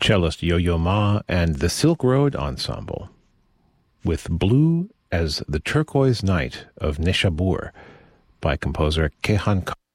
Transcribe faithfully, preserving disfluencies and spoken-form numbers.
cellist Yo-Yo Ma and the Silk Road Ensemble with Blue as the Turquoise Night of Neshabur by composer Kehan